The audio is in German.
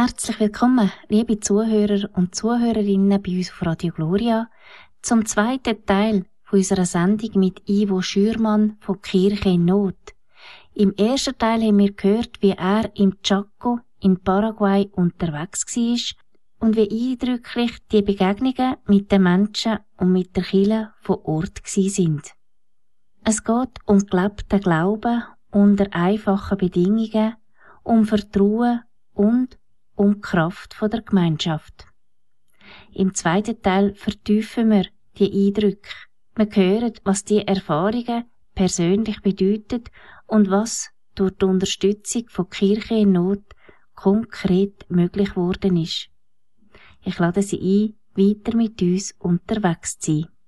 Herzlich willkommen, liebe Zuhörer und Zuhörerinnen bei uns auf Radio Gloria, zum zweiten Teil von unserer Sendung mit Ivo Schürmann von Kirche in Not. Im ersten Teil haben wir gehört, wie er im Chaco in Paraguay unterwegs war und wie eindrücklich die Begegnungen mit den Menschen und mit der Kirche vor Ort sind. Es geht um gelebten Glauben unter einfachen Bedingungen, um Vertrauen und um die Kraft der Gemeinschaft. Im zweiten Teil vertiefen wir die Eindrücke. Wir hören, was die Erfahrungen persönlich bedeuten und was durch die Unterstützung von Kirche in Not konkret möglich geworden ist. Ich lade Sie ein, weiter mit uns unterwegs zu sein.